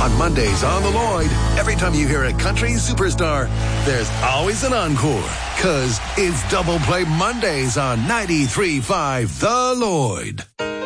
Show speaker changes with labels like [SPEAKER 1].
[SPEAKER 1] On Mondays on the Lloyd, every time you hear a country superstar, there's always an encore. Cause it's Double Play Mondays on 93.5 The Lloyd.